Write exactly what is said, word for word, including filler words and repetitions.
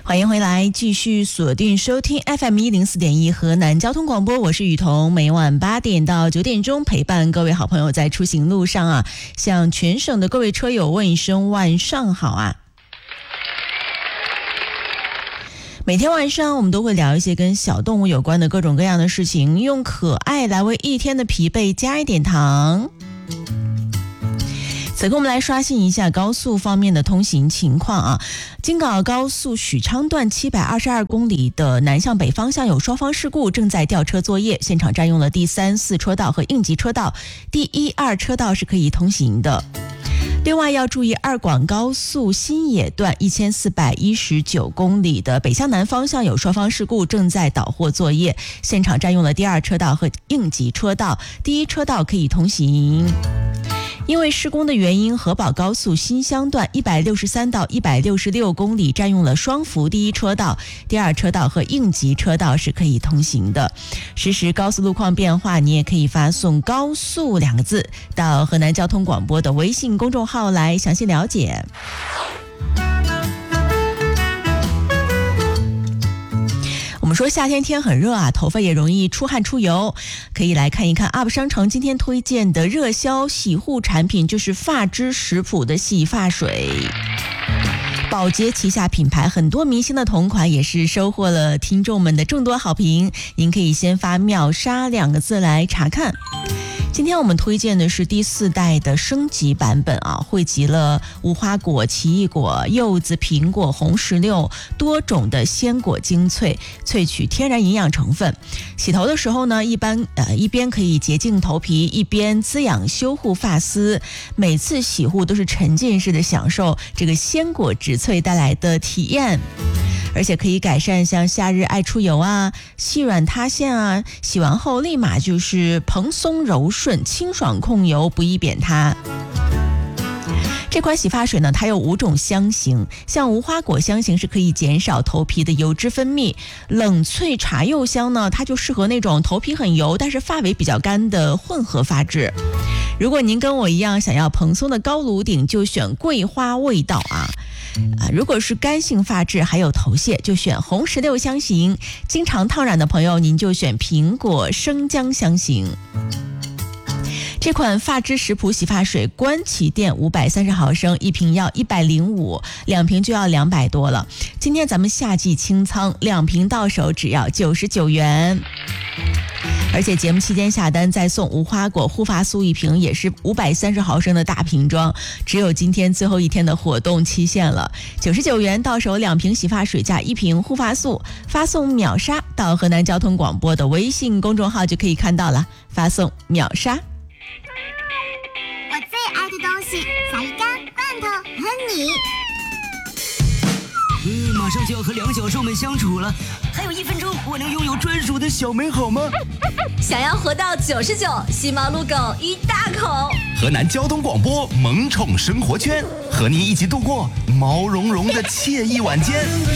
欢迎回来，继续锁定收听 F M 一零四点一河南交通广播，我是雨桐，每晚八点到九点钟陪伴各位好朋友在出行路上啊，向全省的各位车友问一声晚上好啊。每天晚上我们都会聊一些跟小动物有关的各种各样的事情，用可爱来为一天的疲惫加一点糖。此刻我们来刷新一下高速方面的通行情况啊。京港澳高速许昌段七百二十二公里的南向北方向有双方事故，正在调车作业，现场占用了第三、四车道和应急车道，第一、二车道是可以通行的。另外要注意，二广高速新野段一千四百一十九公里的北向南方向有双方事故，正在导货作业，现场占用了第二车道和应急车道，第一车道可以通行。因为施工的原因，河宝高速新乡段一百六十三到一百六十六公里占用了双福第一车道，第二车道和应急车道是可以通行的。实时高速路况变化，你也可以发送高速两个字到河南交通广播的微信公众号来详细了解。我们说夏天天很热啊，头发也容易出汗出油，可以来看一看 U P 商城今天推荐的热销洗护产品，就是发之食谱的洗发水。宝洁旗下品牌很多明星的同款也是收获了听众们的众多好评，您可以先发秒杀两个字来查看。今天我们推荐的是第四代的升级版本啊，汇集了无花果、奇异果、柚子、苹果、红石榴多种的鲜果精粹，萃取天然营养成分。洗头的时候呢，一般呃一边可以洁净头皮，一边滋养修护发丝。每次洗护都是沉浸式的享受这个鲜果植萃带来的体验。而且可以改善像夏日爱出油啊、细软塌陷啊，洗完后立马就是蓬松柔顺、清爽控油，不易扁塌。这款洗发水呢，它有五种香型，像无花果香型是可以减少头皮的油脂分泌，冷萃茶柚香呢，它就适合那种头皮很油但是发尾比较干的混合发质。如果您跟我一样想要蓬松的高颅顶，就选桂花味道啊。啊，如果是干性发质还有头屑，就选红石榴香型；经常烫染的朋友，您就选苹果生姜香型。这款发之食谱洗发水，官旗店五百三十毫升，一瓶要一百零五，两瓶就要两百多了。今天咱们夏季清仓，两瓶到手只要九十九元。而且节目期间下单再送无花果护发素一瓶，也是五百三十毫升的大瓶装，只有今天最后一天的活动期限了，九十九元到手两瓶洗发水加一瓶护发素，发送秒杀到河南交通广播的微信公众号就可以看到了，发送秒杀。 我最爱的东西，小鱼干、罐头和你。 嗯，马上就要和两小兽们相处了，还有一分钟，我能拥有专属的小美好吗？ 想要活到九十九，吸毛撸狗一大口。 河南交通广播萌宠生活圈，和您一起度过毛茸茸的惬意晚间。